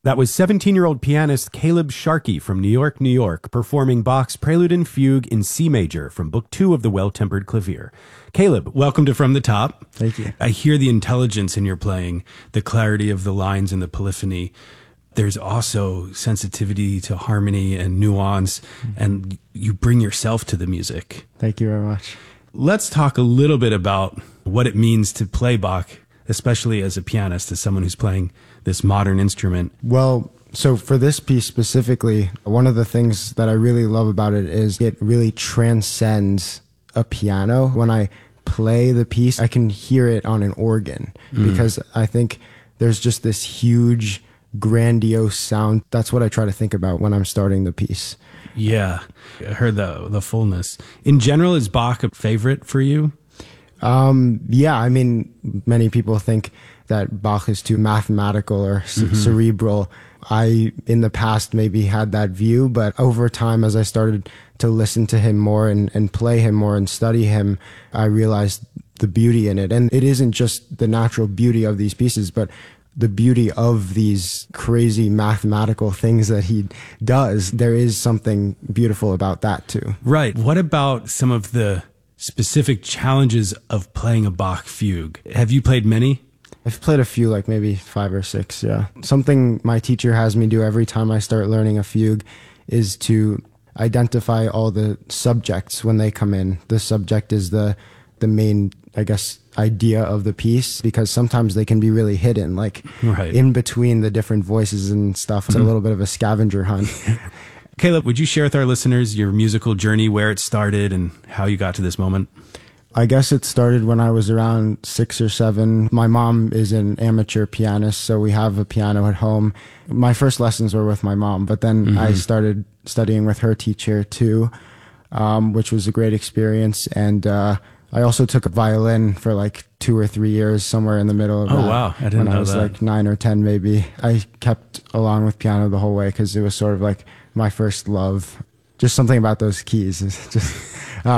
That was 17-year-old pianist Caleb Sharkey from New York, New York, performing Bach's Prelude and Fugue in C major from Book 2 of the Well-Tempered Clavier. Caleb, welcome to From the Top. Thank you. I hear the intelligence in your playing, the clarity of the lines and the polyphony. There's also sensitivity to harmony and nuance, and you bring yourself to the music. Thank you very much. Let's talk a little bit about what it means to play Bach, especially as a pianist, as someone who's playing this modern instrument. Well, so for this piece specifically, one of the things that I really love about it is it really transcends a piano. When I play the piece, I can hear it on an organ because I think there's just this huge, grandiose sound. That's what I try to think about when I'm starting the piece. Yeah, I heard the fullness. In general, is Bach a favorite for you? Yeah, I mean, many people think that Bach is too mathematical or cerebral. I, in the past, maybe had that view, but over time, as I started to listen to him more and play him more and study him, I realized the beauty in it. And it isn't just the natural beauty of these pieces, but the beauty of these crazy mathematical things that he does. There is something beautiful about that too. Right. What about some of the specific challenges of playing a Bach fugue? Have you played many? I've played a few, like maybe 5 or 6, yeah. Something my teacher has me do every time I start learning a fugue is to identify all the subjects when they come in. The subject is the main, I guess, idea of the piece, because sometimes they can be really hidden, like in between the different voices and stuff. It's a little bit of a scavenger hunt. Caleb, would you share with our listeners your musical journey, where it started and how you got to this moment? I guess it started when I was around 6 or 7. My mom is an amateur pianist, so we have a piano at home. My first lessons were with my mom, but then I started studying with her teacher too, which was a great experience. And I also took a violin for like 2 or 3 years, somewhere in the middle of that. Oh, wow. I didn't know that. When I was like 9 or 10 maybe. I kept along with piano the whole way because it was sort of like my first love. Just something about those keys. It's just...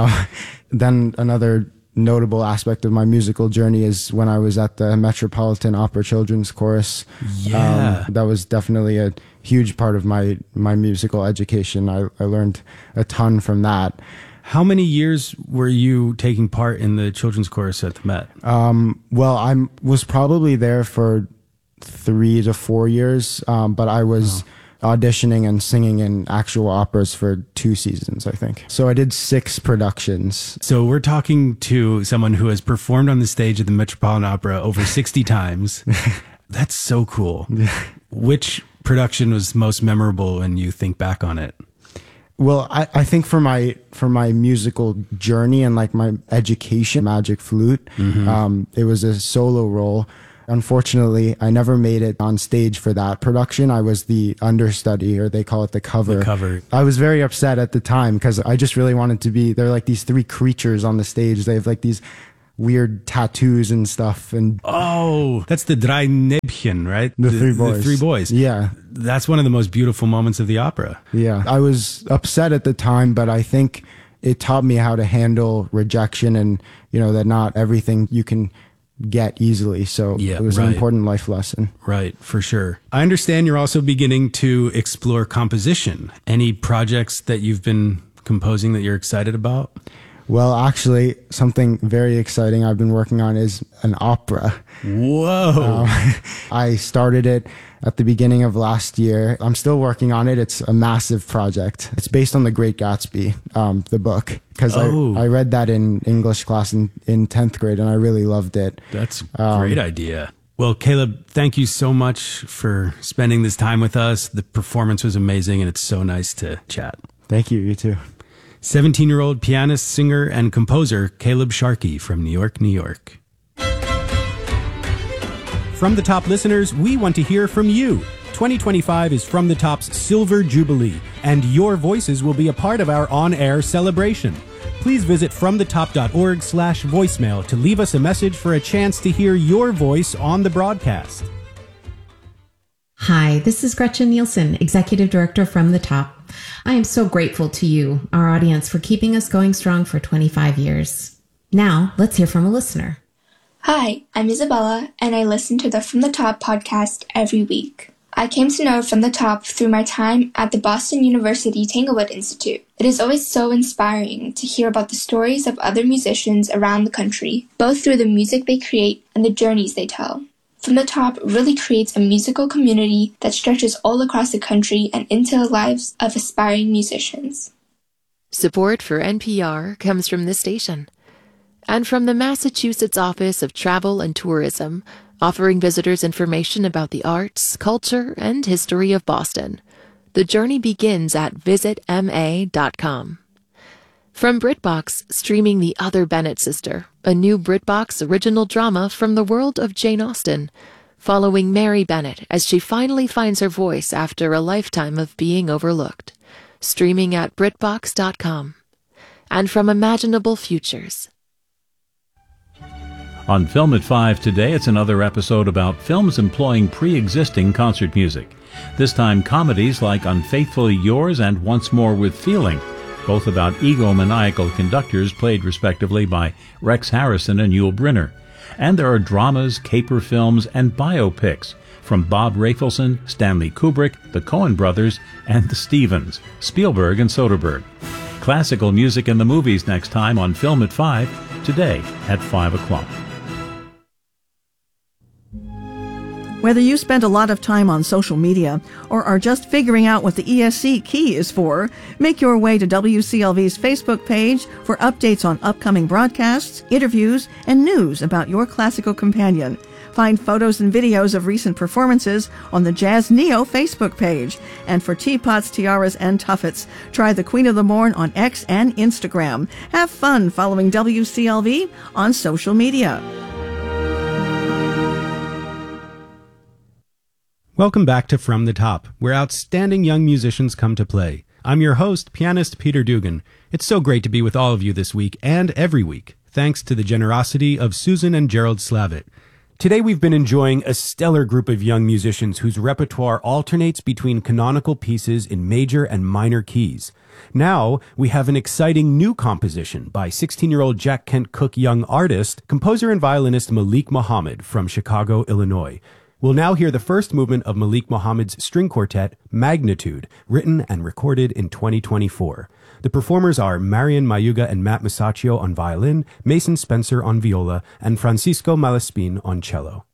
Then another notable aspect of my musical journey is when I was at the Metropolitan Opera Children's Chorus. Yeah. That was definitely a huge part of my musical education. I learned a ton from that. How many years were you taking part in the children's chorus at the Met? Well, I was probably there for 3 to 4 years, but I was... auditioning and singing in actual operas for 2 seasons, I think. So I did 6 productions. So we're talking to someone who has performed on the stage at the Metropolitan Opera over 60 times. That's so cool. Which production was most memorable when you think back on it? Well, I think for my musical journey and like my education, Magic Flute, it was a solo role. Unfortunately, I never made it on stage for that production. I was the understudy, or they call it the cover. The cover. I was very upset at the time because I just really wanted to be, they're like these 3 creatures on the stage. They have like these weird tattoos and stuff. And oh, that's the Drei Nebchen, right? The 3 boys. The 3 boys. Yeah. That's one of the most beautiful moments of the opera. Yeah. I was upset at the time, but I think it taught me how to handle rejection and, you know, that not everything you can get easily. So it was an important life lesson. Right, for sure. I understand you're also beginning to explore composition. Any projects that you've been composing that you're excited about? Well, actually, something very exciting I've been working on is an opera. Whoa. I started it at the beginning of last year. I'm still working on it. It's a massive project. It's based on The Great Gatsby, the book, because I read that in English class in 10th grade, and I really loved it. That's a great idea. Well, Caleb, thank you so much for spending this time with us. The performance was amazing, and it's so nice to chat. Thank you. You too. 17-year-old pianist, singer, and composer Caleb Sharkey from New York, New York. From the Top listeners, we want to hear from you. 2025 is From the Top's Silver Jubilee, and your voices will be a part of our on-air celebration. Please visit fromthetop.org/voicemail to leave us a message for a chance to hear your voice on the broadcast. Hi, this is Gretchen Nielsen, Executive Director From the Top. I am so grateful to you, our audience, for keeping us going strong for 25 years. Now, let's hear from a listener. Hi, I'm Isabella, and I listen to the From the Top podcast every week. I came to know From the Top through my time at the Boston University Tanglewood Institute. It is always so inspiring to hear about the stories of other musicians around the country, both through the music they create and the journeys they tell. From the Top really creates a musical community that stretches all across the country and into the lives of aspiring musicians. Support for NPR comes from this station and from the Massachusetts Office of Travel and Tourism, offering visitors information about the arts, culture, and history of Boston. The journey begins at visitma.com. From BritBox, streaming The Other Bennett Sister, a new BritBox original drama from the world of Jane Austen, following Mary Bennett as she finally finds her voice after a lifetime of being overlooked. Streaming at BritBox.com. And from Imaginable Futures. On Film at 5 today, it's another episode about films employing pre-existing concert music. This time comedies like Unfaithfully Yours and Once More with Feeling, both about egomaniacal conductors played respectively by Rex Harrison and Yul Brynner. And there are dramas, caper films, and biopics from Bob Rafelson, Stanley Kubrick, the Coen brothers, and the Stevens, Spielberg and Soderbergh. Classical music in the movies next time on Film at 5, today at 5 o'clock. Whether you spend a lot of time on social media or are just figuring out what the ESC key is for, make your way to WCLV's Facebook page for updates on upcoming broadcasts, interviews, and news about your classical companion. Find photos and videos of recent performances on the Jazz Neo Facebook page. And for teapots, tiaras, and tuffets, try the Queen of the Morn on X and Instagram. Have fun following WCLV on social media. Welcome back to From the Top, where outstanding young musicians come to play. I'm your host, pianist Peter Dugan. It's so great to be with all of you this week and every week, thanks to the generosity of Susan and Gerald Slavitt. Today we've been enjoying a stellar group of young musicians whose repertoire alternates between canonical pieces in major and minor keys. Now we have an exciting new composition by 16-year-old Jack Kent Cooke young artist, composer and violinist Malik Muhammad from Chicago, Illinois. We'll now hear the first movement of Malik Muhammad's string quartet, Magnitude, written and recorded in 2024. The performers are Marian Mayuga and Matt Masaccio on violin, Mason Spencer on viola, and Francisco Malaspin on cello.